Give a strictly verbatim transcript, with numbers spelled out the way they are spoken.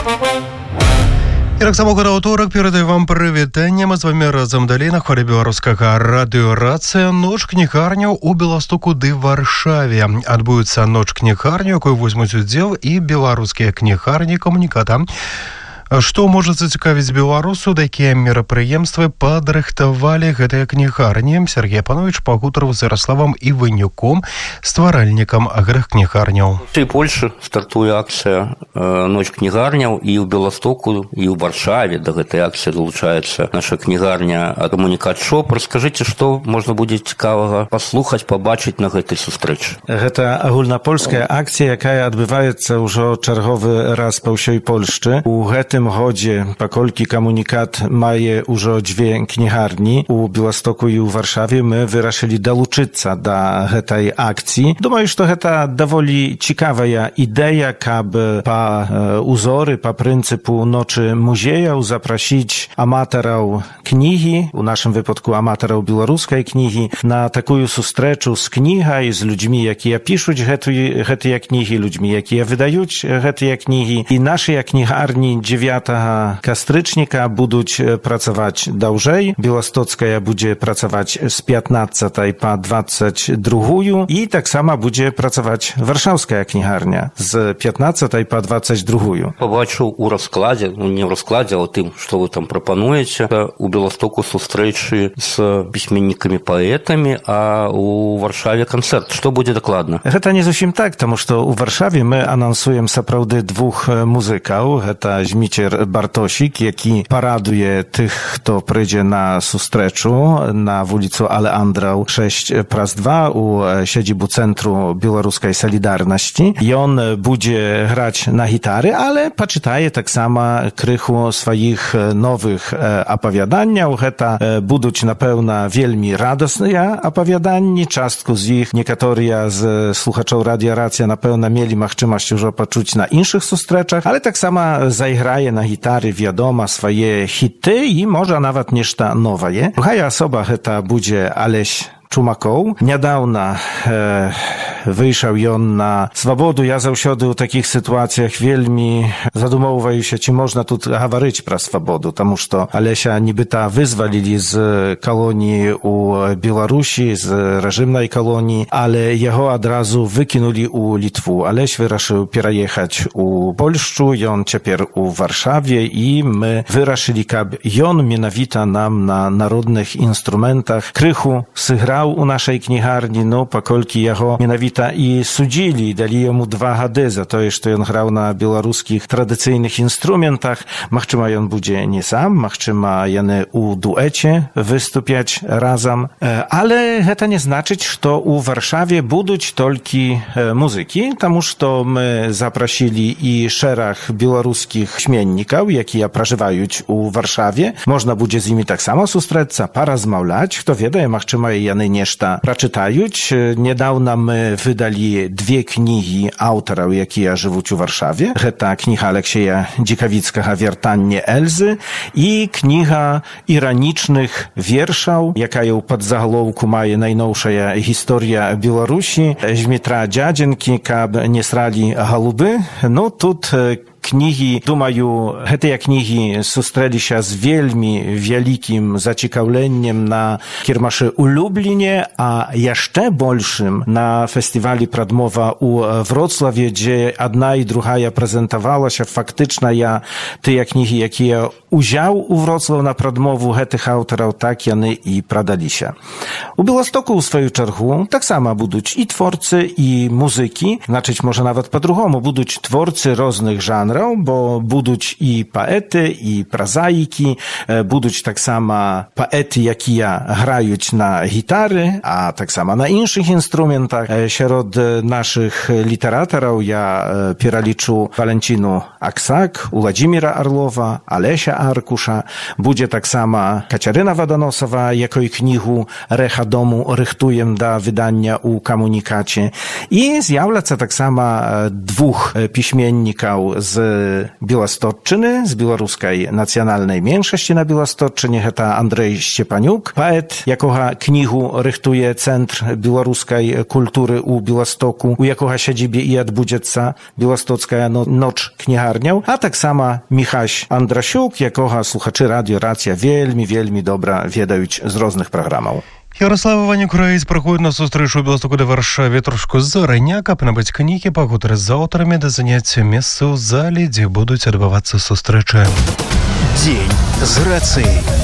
І так само год аўторак перадаю вам прывітанне. Мы з вами разам далей на хвалі беларускага радыёрацыя. Ноч кнігарняў у Беластоку ды Варшаве. Адбудзецца ноч кнігарні, якой возьмуць удзел і беларускія кнігарні камуніката. Што можа зацікавіць беларусу, якія мерапрыемствы падрыхтавалі гэтыя кнігарні? Сергей Панович пагутарыў з Ярославам Іванюком, стваральнікам гэтых кнігарняў. У Польшы стартуе акцыя э, ноч кнігарняў і ў Беластоку, і ў Варшаве. Да гэтай акцыі долучаецца наша кнігарня Камунікат Шоп. Раскажыце, што можна будзе цікавага паслухаць, пабачыць на гэтай сустрэчы. Гэта агульнапольская акцыя, якая адбываецца ўжо чарговы раз па ўсёй Польшчы. У гэтым W tym chodzie, pakolki komunikat maje już dwie kniharni u Białegostoku i u Warszawie, my wyraszyli dołączyć do tej akcji. Думаю, że to dowoli ciekawa idea, aby po uzory, po pryncypu Nocy Muzieju zaprosić amatorów knihi, u naszym wypadku amatorów białoruskiej knihi, na taką sustreczu z kniha i z ludźmi, jakie piszą te knihi, ludźmi, jakie wydają te knihi. I nasze kniharni dziewiątego kastrycznika będą pracować dłużej. Białostocka będzie pracować z piętnastego po dwudziestą drugą i tak samo będzie pracować warszawska kniharnia z piętnastego po dwudziestą drugą. Побачив у розкладі, ну не в розкладі, а тим, що ви там пропонуєте, у Білостоку зустрічі з письменниками-поэтами, а у Варшаві концерт. Що буде докладно? Это не зовсім так, тому що у Варшаві ми анонсуємо сапраўды двох музикаў. Это Зміцер Бартосік, які парадує тих, хто прийде на зустрічу на вулицю Алеандраў sześć przez dwa у siedzibу Centrum Białoruskiej Solidarności. I on będzie grać na gitary, ale poczytaje tak samo krychu swoich nowych opowiadaniów. To będą na pewno wielmi radosne opowiadania. Czastku z nich niektórzy z słuchaczów Radia Racja na pewno mieli możliwość już poczuć na innych zustrzeczach, ale tak samo zagraje na gitary wiadomo swoje hity i może nawet nieszta nowe. Druga osoba to będzie Aleś Czumakow. Niedawno e, wyjrzał on na swobodu. Ja zawsze w takich sytuacjach wielmi zadumowuję się, czy można tu говорить про swobodu, потому что Alesia nibyta wyzwalili z kolonii u Białorusi, z reżimnej kolonii, ale jego od razu wykinuli u Litwu. Aleś wyraszył przejechać u Polszczu, i on teraz u Warszawie i my wyraszyli, aby on mianowita nam na narodnych instrumentach krychu sygrał u naszej kniharni, no, pakolki jego mianowita i sudzili, dali jemu dwa gody za to, że on grał na białoruskich tradycyjnych instrumentach. Machczyma on będzie nie sam, machczyma jany u duecie wystąpiać razem, ale to nie znaczy, że u Warszawie będą tylko muzyki, тому что my zaprosili i szereg białoruskich śmienników, jakie prażywają u Warszawie. Można będzie z nimi tak samo zustrzec, porozmawiać, kto wie, machczyma jany nieszta przeczytać. Niedawno my wydali dwie księgi autorów, jakie żyją w Warszawie. To kniha Aleksieja Dzikawickiego Wiertanie Elzy i kniha ironicznych wierszów, jaka ją pod zaголовку ma najnowsza historia Białorusi. Zmitra Dziadzienki, kab nie srali galuby. No, tut knihi, думаю, te knihi susтрeli się z wielmi wielkim zaciekawieniem na kiermaszy u Lublinie, a jeszcze большym na festiwali Pradmowa u Wrocławie, gdzie jedna i druga prezentowała się faktyczna ja te knihi, jakie udział u Wrocław na Pradmowu, tych autorów tak jany i pradali się. U Białostoku w swoją czergu tak samo będą i twórcy, i muzyki, znaczyć może nawet po drugiemu, będą twórcy różnych żanrów, bo będą i poety, i prozaiki, będą tak samo poety, jakie grają na gitary, a tak samo na innych instrumentach. Wśród naszych literatorów ja pieraliczę Walencinu Aksak, Władimira Arlowa, Alesia Arkusza, będzie tak samo Kaciaryna Wadanosowa, jaką knihu Recha domu rychtuję do wydania u Komunikacie. I zjawia się tak samo dwóch piśmienników z Białostocczyny, z białoruskiej nacjonalnej mniejszości na Białostocczynie, heta Andrzej Szczepaniuk, poet, jakoho knihu rychtuje Centr Białoruskiej Kultury u Białostoku, u jakoho siedzibie i odbudzica Białostocka no, Noc Kniharnią, a tak sama Michaś Andrasiuk, jakoho słuchaczy Radio Racja wielmi, wielmi dobra wiedaють z różnych programów. Ярослав Іванюк-Рейс проходить на зустріч у Білостоку до Варшаві трошку зараня, каб набити кніги, пагутарити з авторами до заняття місця у залі, де будуть відбуватися зустрічі. День з рацією.